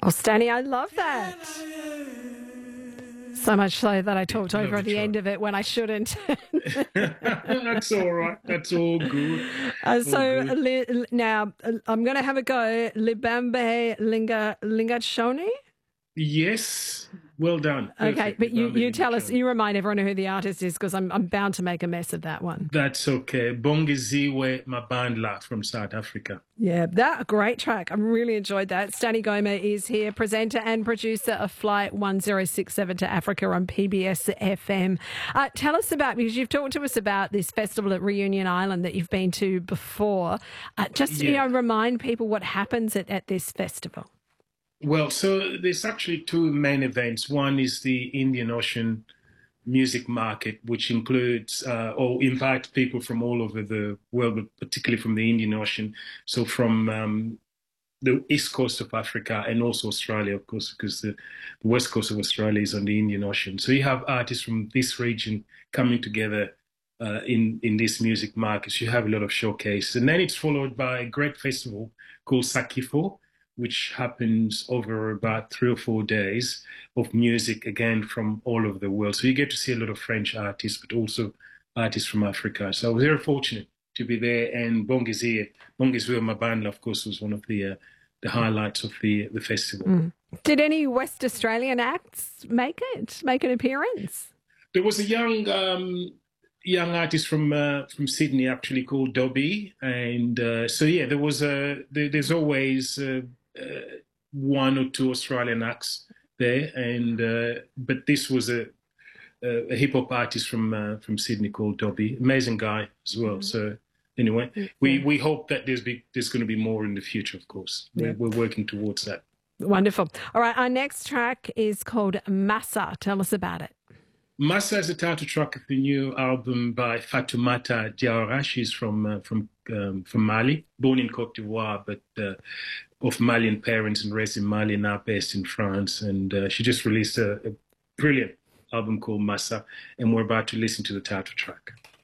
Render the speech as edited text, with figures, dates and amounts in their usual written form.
Oh, Stanley, I love that. So much so that I talked over at the end of it when I shouldn't. That's all right. That's all good. All So good. now I'm going to have a go. Libambe Lingachoni. Yes. Well done. Okay, Perfect. but you Libambe tell us, Lingachoni. you remind everyone who the artist is because I'm bound to make a mess of that one. That's okay. Bongeziwe Mabandla from South Africa. Yeah, that a great track. I really enjoyed that. Stanley Goma is here, presenter and producer of Flight 1067 to Africa on PBS FM. Tell us about, because you've talked to us about this festival at Reunion Island that you've been to before. Remind people what happens at this festival. Well, so there's actually two main events. One is the Indian Ocean music market, which includes or invites people from all over the world, but particularly from the Indian Ocean. So from the east coast of Africa and also Australia, of course, because the west coast of Australia is on the Indian Ocean. So you have artists from this region coming together in this music market. So you have a lot of showcases. And then it's followed by a great festival called Sakifo, which happens over about 3 or 4 days of music, again, from all over the world. So you get to see a lot of French artists, but also artists from Africa. So I was very fortunate to be there. And Bongeziwe Mabandla, of course, was one of the highlights of the festival. Mm. Did any West Australian acts make an appearance? There was a young artist from Sydney actually called Dobby, and there was there's always one or two Australian acts there, and but this was a hip hop artist from Sydney called Dobby, amazing guy as well. So anyway, we hope that there's going to be more in the future. Of course, we're working towards that. Wonderful. All right, our next track is called Massa. Tell us about it. Massa is the title track of the new album by Fatoumata Diawara. She's from Mali, born in Cote d'Ivoire, but of Malian parents and raised in Mali, now based in France. And she just released a brilliant album called Massa, and we're about to listen to the title track.